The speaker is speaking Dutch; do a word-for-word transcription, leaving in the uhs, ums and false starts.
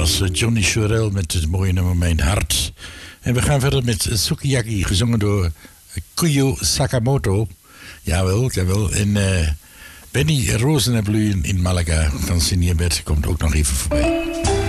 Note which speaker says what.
Speaker 1: was Johnny Shorell met het mooie nummer Mijn Hart. En we gaan verder met Sukiyaki, gezongen door Kuyo Sakamoto. Jawel, jawel. En uh, Benny Rozenbloeien in Malaga van Senior Bert komt ook nog even voorbij.